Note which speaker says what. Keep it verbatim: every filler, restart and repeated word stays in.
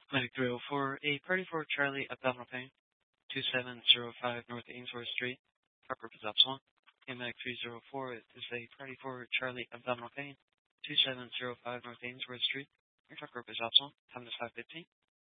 Speaker 1: Medic three oh four, a party for Charlie Abdominal Pain, two seven zero five North Ainsworth Street. Truck group is Epsilon. And Medic three oh four is a party for Charlie Abdominal Pain, two seven zero five North Ainsworth Street. Your truck group is Epsilon. Time is five fifteen.